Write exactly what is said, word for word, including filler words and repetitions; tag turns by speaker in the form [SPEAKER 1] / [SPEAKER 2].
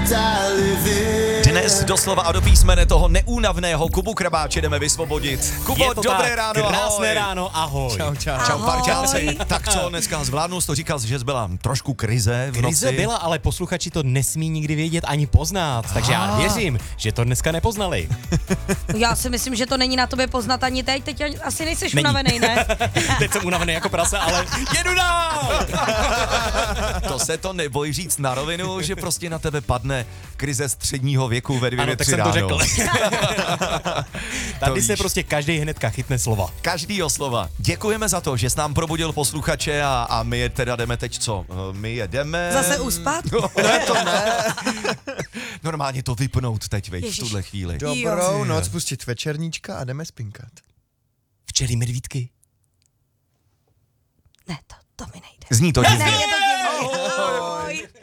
[SPEAKER 1] Dnes doslova a do písmene toho neúnavného Kubu Krabáče jdeme vysvobodit. Kubo, dobré
[SPEAKER 2] tak,
[SPEAKER 1] ráno,
[SPEAKER 2] krásné
[SPEAKER 1] ahoj.
[SPEAKER 2] ráno, ahoj.
[SPEAKER 3] Čau, čau.
[SPEAKER 1] Čau, parťáci. Tak co, dneska zvládnu, to říkal, že byla trošku krize v noci.
[SPEAKER 2] Krize byla, ale posluchači to nesmí nikdy vědět ani poznat, takže já věřím, že to dneska nepoznali.
[SPEAKER 4] Já si myslím, že to není na tobě poznat ani teď, teď asi nejseš
[SPEAKER 2] Není.
[SPEAKER 4] unavený, ne?
[SPEAKER 2] Teď jsem unavený jako prase, ale jedu dál!
[SPEAKER 1] To se to nebojí říct na rovinu, že prostě na tebe padne krize středního věku ve dvě,
[SPEAKER 2] Ano,
[SPEAKER 1] ve
[SPEAKER 2] tak
[SPEAKER 1] tři
[SPEAKER 2] jsem to
[SPEAKER 1] ráno.
[SPEAKER 2] řekl. Tady
[SPEAKER 1] víš.
[SPEAKER 2] se prostě každý hnedka chytne slova.
[SPEAKER 1] Každýho slova. Děkujeme za to, že jsi nám probudil posluchače a, a my je teda jdeme teď co? My jedeme...
[SPEAKER 4] Zase uspat?
[SPEAKER 1] No, ne, to ne. Normálně to vypnout teď, veď, v
[SPEAKER 4] Ježiš.
[SPEAKER 1] tuhle chvíli.
[SPEAKER 3] Dobrou noc, pustit večerníčka a jdeme spinkat.
[SPEAKER 2] Včely medvídky.
[SPEAKER 4] Ne, to, to mi nejde.
[SPEAKER 1] Zní to
[SPEAKER 4] Ne,
[SPEAKER 1] divně.
[SPEAKER 4] je to divný. Ahoj.